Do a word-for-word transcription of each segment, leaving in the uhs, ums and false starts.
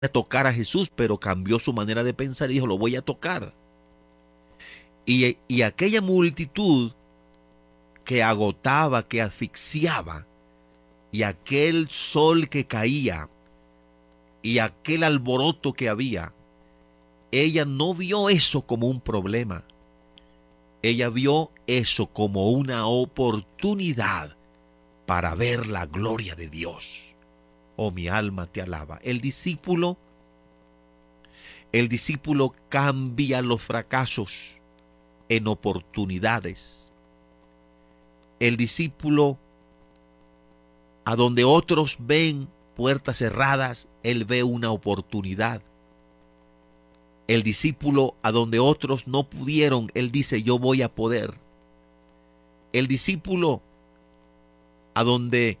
a tocar a Jesús, pero cambió su manera de pensar y dijo, lo voy a tocar. Y, y aquella multitud que agotaba, que asfixiaba, y aquel sol que caía, y aquel alboroto que había, ella no vio eso como un problema. Ella vio eso como una oportunidad para ver la gloria de Dios. Oh, mi alma te alaba. El discípulo, el discípulo cambia los fracasos en oportunidades. El discípulo, a donde otros ven puertas cerradas, él ve una oportunidad. El discípulo, a donde otros no pudieron, él dice, yo voy a poder. El discípulo, a donde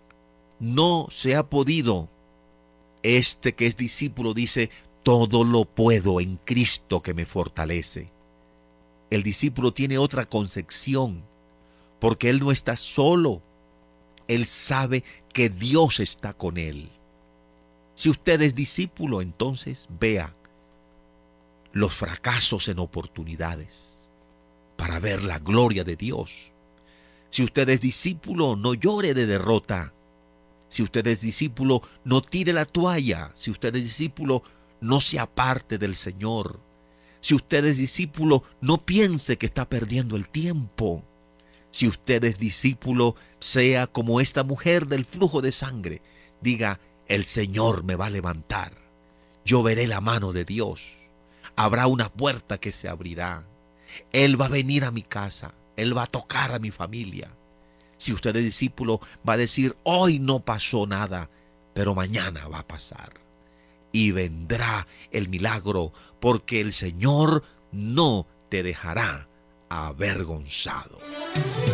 no se ha podido, este que es discípulo dice, todo lo puedo en Cristo que me fortalece. El discípulo tiene otra concepción, porque él no está solo. Él sabe que Dios está con él. Si usted es discípulo, entonces vea los fracasos en oportunidades para ver la gloria de Dios. Si usted es discípulo, no llore de derrota. Si usted es discípulo, no tire la toalla. Si usted es discípulo, no se aparte del Señor. Si usted es discípulo, no piense que está perdiendo el tiempo. Si usted es discípulo, sea como esta mujer del flujo de sangre. Diga, el Señor me va a levantar. Yo veré la mano de Dios. Habrá una puerta que se abrirá. Él va a venir a mi casa. Él va a tocar a mi familia. Si usted es discípulo, va a decir, hoy no pasó nada, pero mañana va a pasar. Y vendrá el milagro, porque el Señor no te dejará avergonzado.